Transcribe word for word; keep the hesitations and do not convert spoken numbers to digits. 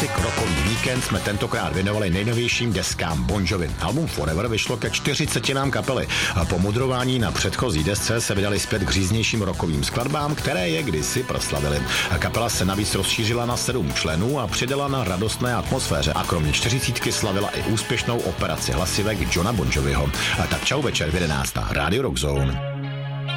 Classic rockový víkend jsme tentokrát věnovali nejnovějším deskám Bon Jovi. Album Forever vyšlo ke čtyřicetinám kapely a po mudrování na předchozí desce se vydali zpět k říznějším rockovým skladbám, které je kdysi proslavili. Kapela se navíc rozšířila na sedm členů a přidala na radostné atmosféře a kromě čtyřicítky slavila i úspěšnou operaci hlasivek Johna Bon Joviho. A tak čau večer v jedenáct na Radio Rock Zone.